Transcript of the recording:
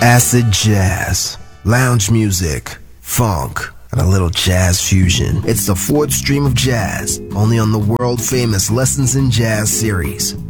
Acid jazz, lounge music, funk, and a little jazz fusion. It's the fourth stream of jazz, only on the world-famous Lessons in Jazz series.